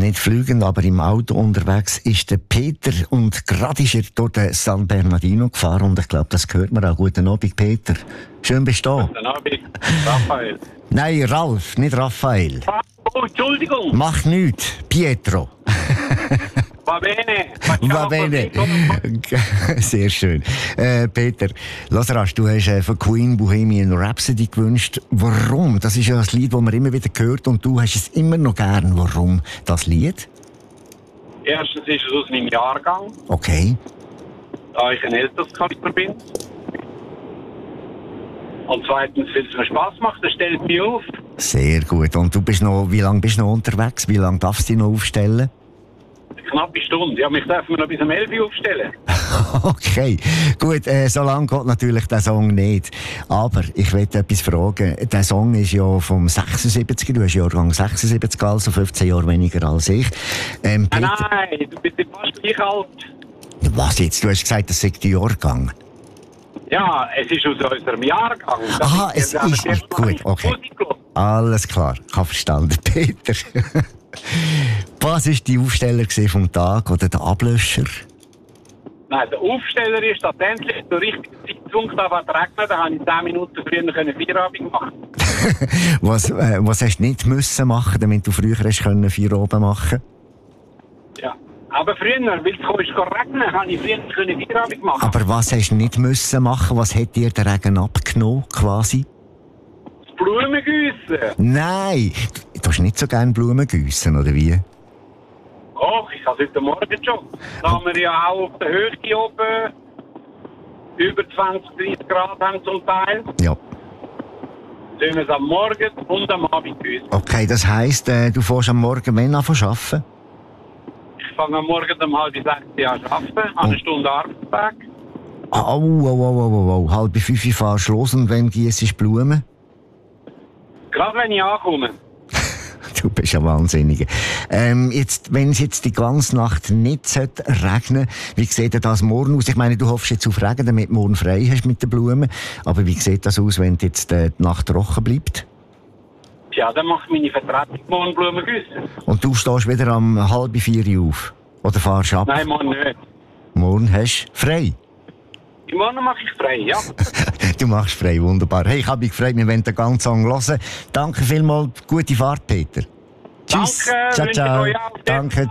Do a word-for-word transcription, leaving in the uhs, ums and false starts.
nicht fliegend, aber im Auto unterwegs ist der Peter und gerade ist er durch den San Bernardino gefahren und ich glaube, das hört man auch. Guten Abend, Peter. Schön bist du da. Guten Abend, Raphael. Nein, Ralf, nicht Raphael. Oh, Entschuldigung. Mach nichts, Pietro. Va bene. Va bene. Sehr schön. Äh, Peter, Lazarus, du hast äh, von Queen Bohemian Rhapsody gewünscht. Warum? Das ist ja ein Lied, das man immer wieder hört und du hast es immer noch gern. Warum das Lied? Erstens ist es aus meinem Jahrgang, Okay. da ich ein älteres Kaliber bin. Und zweitens, weil es mir Spass macht, das stellt mich auf. Sehr gut. Und du bist noch, wie lange bist du noch unterwegs? Wie lange darfst du dich noch aufstellen? Eine knappe Stunde. Ja, mich dürfen wir noch bis um elf Uhr aufstellen. Okay, gut, äh, so lange geht natürlich der Song nicht. Aber ich möchte etwas fragen. Der Song ist ja vom sechsundsiebziger, du hast Jahrgang sechsundsiebzig, also fünfzehn Jahre weniger als ich. Ähm, Ah, Peter, nein, du bist fast gleich alt. was jetzt? Du hast gesagt, das sei der Jahrgang. Ja, es ist aus unserem Jahrgang. Das Aha, es ja das ist erste Mal gut, okay. Musik gehört. Alles klar, ich habe verstanden, Peter. Was war die Aufsteller vom Tag oder der Ablöscher? Nein, der Aufsteller ist tatsächlich zur richtigen Zeitpunkt aber regnet. Da habe ich zehn Minuten früher können Feierabend machen. was, äh, was hast du nicht müssen machen, damit du früher hast können Feierabend machen? Ja. Aber früher, weil es ist regnen, habe ich früher können Feierabend machen. Aber was hast du nicht müssen machen? Was hat dir der Regen abgenommen, quasi? Das Blumengießen. Nein, du, du hast nicht so gerne Blumen gießen, oder wie? Och, ich habe heute Morgen schon. Da haben wir ja auch auf der Höhe oben über zwanzig, dreißig Grad haben zum Teil. Ja. Tun wir es am Morgen und am Abend gießen. Okay, das heisst, äh, du fährst am Morgen wann an zu arbeiten? Ich fange am Morgen um halb sechs an zu arbeiten, habe eine Stunde Arbeitstag. Au, au, au, au, au, au. Halb fünf Uhr fahrst du los und wann giessest du Blumen? Gerade wenn ich ankomme. Du bist ja Wahnsinniger. Ähm, jetzt, wenn es jetzt die ganze Nacht nicht sollte regnen, wie sieht denn das morgen aus? Ich meine, du hoffst jetzt auf Regen, damit du morgen frei hast mit den Blumen. Aber wie sieht das aus, wenn jetzt äh, die Nacht trocken bleibt? Ja, dann mache ich meine Vertretung morgen Blumen gießen. Und du stehst wieder am halb vier Uhr auf? Oder fahrst ab? Nein, morgen nicht. Morgen hast du frei? Morgen mache ich frei, ja. Du machst frei, wunderbar. Hey, ich habe mich gefreut, wir wollen den ganzen Song hören. Danke vielmals, gute Fahrt, Peter. Tschüss. Danke, ciao, wünsche ciao. euch auch. Danke.